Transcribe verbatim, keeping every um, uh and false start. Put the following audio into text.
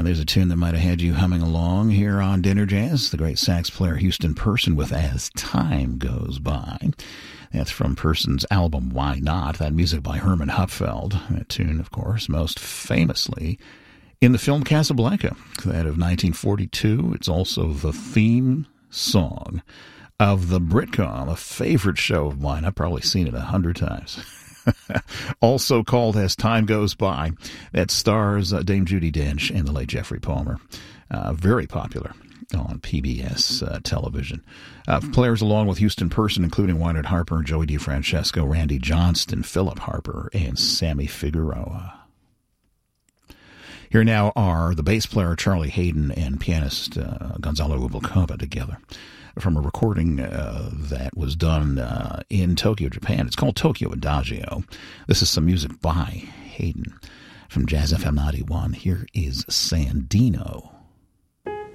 And there's a tune that might have had you humming along here on Dinner Jazz, the great sax player Houston Person with As Time Goes By. That's from Person's album Why Not? That music by Herman Hupfeld. That tune, of course, most famously in the film Casablanca, that of nineteen forty-two. It's also the theme song of the Britcom, a favorite show of mine. I've probably seen it a hundred times. Also called As Time Goes By, that stars uh, Dame Judi Dench and the late Jeffrey Palmer. Uh, very popular on P B S uh, television. Uh, players along with Houston Person, including Wynard Harper, Joey DeFrancesco, Randy Johnston, Philip Harper, and Sammy Figueroa. Here now are the bass player Charlie Hayden and pianist uh, Gonzalo Rubalcaba together from a recording uh, that was done uh, in Tokyo, Japan. It's called Tokyo Adagio. This is some music by Hayden from Jazz F M ninety-one. Here is Sandino.